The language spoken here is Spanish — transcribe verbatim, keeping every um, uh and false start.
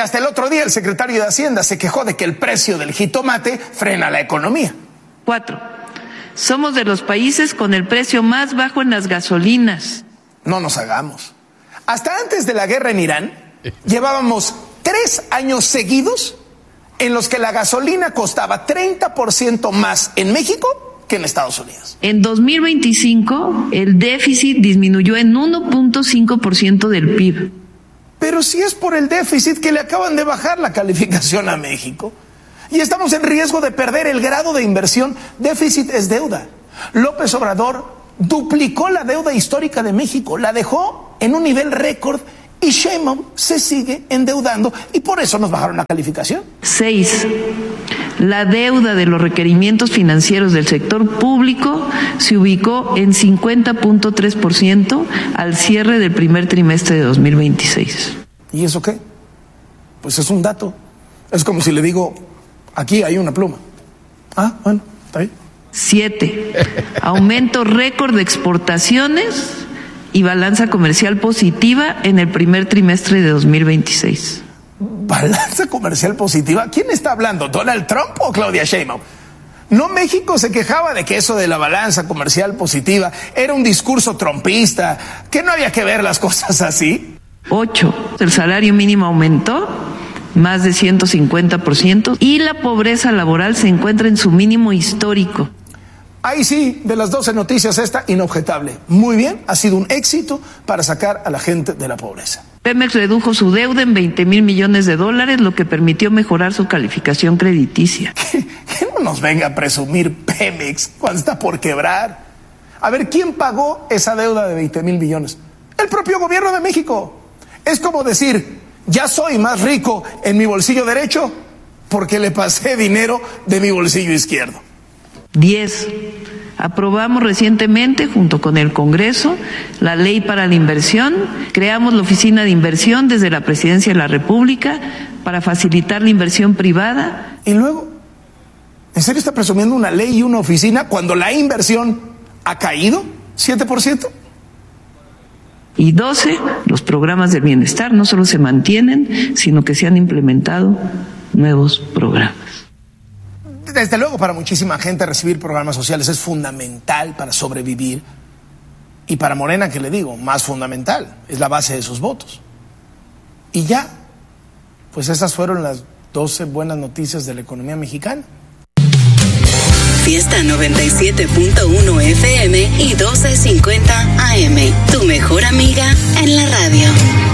hasta el otro día el secretario de Hacienda se quejó de que el precio del jitomate frena la economía. Cuatro, somos de los países con el precio más bajo en las gasolinas. No nos hagamos. Hasta antes de la guerra en Irán, llevábamos tres años seguidos en los que la gasolina costaba treinta por ciento más en México que en Estados Unidos. En dos mil veinticinco, el déficit disminuyó en uno punto cinco por ciento del P I B. Pero si es por el déficit que le acaban de bajar la calificación a México. Y estamos en riesgo de perder el grado de inversión. Déficit es deuda. López Obrador duplicó la deuda histórica de México, la dejó en un nivel récord y Sheinbaum se sigue endeudando y por eso nos bajaron la calificación. Seis, la deuda de los requerimientos financieros del sector público se ubicó en cincuenta punto tres por ciento al cierre del primer trimestre de dos mil veintiséis. ¿Y eso qué? Pues es un dato. Es como si le digo, aquí hay una pluma. Ah, bueno, está bien. Siete, aumento récord de exportaciones y balanza comercial positiva en el primer trimestre de dos mil veintiséis. ¿Balanza comercial positiva? ¿Quién está hablando? ¿Donald Trump o Claudia Sheinbaum? No, México se quejaba de que eso de la balanza comercial positiva era un discurso trumpista, que no había que ver las cosas así. Ocho, el salario mínimo aumentó más de ciento cincuenta por ciento y la pobreza laboral se encuentra en su mínimo histórico. Ahí sí, de las doce noticias esta, inobjetable. Muy bien, ha sido un éxito para sacar a la gente de la pobreza. Pemex redujo su deuda en veinte mil millones de dólares, lo que permitió mejorar su calificación crediticia. Que, que no nos venga a presumir Pemex cuando está por quebrar. A ver, ¿quién pagó esa deuda de veinte mil millones? El propio gobierno de México. Es como decir, ya soy más rico en mi bolsillo derecho porque le pasé dinero de mi bolsillo izquierdo. Diez, aprobamos recientemente, junto con el Congreso, la Ley para la Inversión. Creamos la Oficina de Inversión desde la Presidencia de la República para facilitar la inversión privada. Y luego, ¿en serio está presumiendo una ley y una oficina cuando la inversión ha caído siete por ciento? Y doce, los programas del bienestar no solo se mantienen, sino que se han implementado nuevos programas. Desde luego, para muchísima gente recibir programas sociales es fundamental para sobrevivir. Y para Morena, ¿qué le digo? Más fundamental, es la base de sus votos. Y ya, pues esas fueron las doce buenas noticias de la economía mexicana. Fiesta noventa y siete punto uno F M y doce cincuenta A M. Tu mejor amiga en la radio.